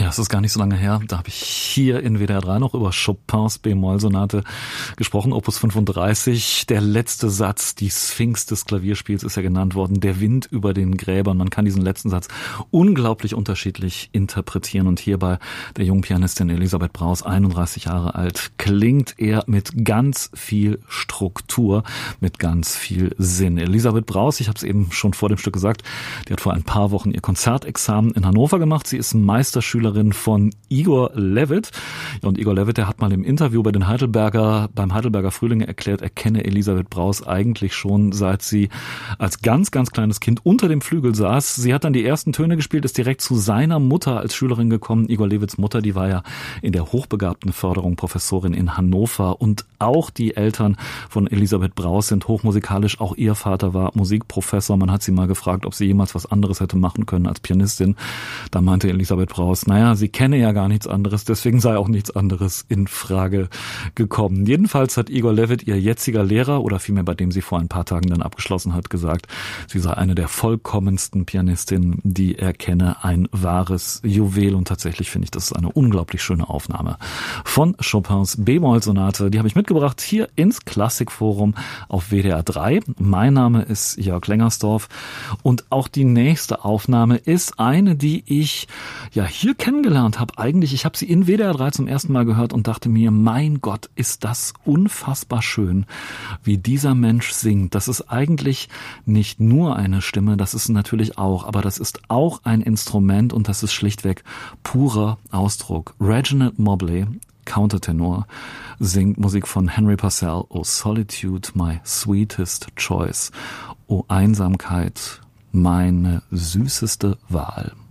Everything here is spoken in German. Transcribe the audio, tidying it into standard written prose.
Ja, es ist gar nicht so lange her. Da habe ich hier in WDR 3 noch über Chopins B-Moll-Sonate gesprochen, Opus 35. Der letzte Satz, die Sphinx des Klavierspiels ist ja genannt worden, der Wind über den Gräbern. Man kann diesen letzten Satz unglaublich unterschiedlich interpretieren. Und hier bei der jungen Pianistin Elisabeth Braus, 31 Jahre alt, klingt er mit ganz viel Struktur, mit ganz viel Sinn. Elisabeth Braus, ich habe es eben schon vor dem Stück gesagt, die hat vor ein paar Wochen ihr Konzertexamen in Hannover gemacht. Sie ist Meisterschülerin von Igor Levit. Ja, und Igor Levit, der hat mal im Interview beim Heidelberger Frühling erklärt, er kenne Elisabeth Braus eigentlich schon, seit sie als ganz, ganz kleines Kind unter dem Flügel saß. Sie hat dann die ersten Töne gespielt, ist direkt zu seiner Mutter als Schülerin gekommen. Igor Levits Mutter, die war ja in der hochbegabten Förderung Professorin in Hannover. Und auch die Eltern von Elisabeth Braus sind hochmusikalisch. Auch ihr Vater war Musikprofessor. Man hat sie mal gefragt, ob sie jemals was anderes hätte machen können als Pianistin. Da meinte Elisabeth Braus, naja, sie kenne ja gar nichts anderes, deswegen sei auch nichts anderes in Frage gekommen. Jedenfalls hat Igor Levit, ihr jetziger Lehrer, oder vielmehr bei dem sie vor ein paar Tagen dann abgeschlossen hat, gesagt, sie sei eine der vollkommensten Pianistinnen, die er kenne, ein wahres Juwel. Und tatsächlich finde ich, das ist eine unglaublich schöne Aufnahme von Chopins B-Moll-Sonate. Die habe ich mitgebracht hier ins Klassikforum auf WDR 3. Mein Name ist Jörg Lengersdorf und auch die nächste Aufnahme ist eine, die ich ja hier kennengelernt habe. Eigentlich, ich habe sie in WDR 3 zum ersten Mal gehört und dachte mir, mein Gott, ist das unfassbar schön, wie dieser Mensch singt. Das ist eigentlich nicht nur eine Stimme, das ist natürlich auch, aber das ist auch ein Instrument und das ist schlichtweg purer Ausdruck. Reginald Mobley, Countertenor, singt Musik von Henry Purcell. Oh Solitude, my sweetest choice. Oh Einsamkeit, meine süßeste Wahl.